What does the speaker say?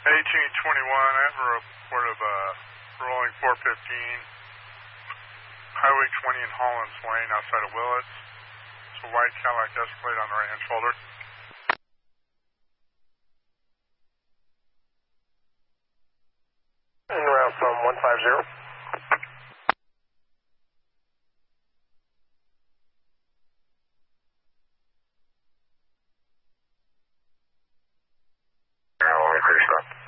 1821, I have a report of a rolling 415, Highway 20 in Hollands Lane outside of Willits. It's a white Cadillac Escalade on the right-hand shoulder. In route from 150. Clear stop.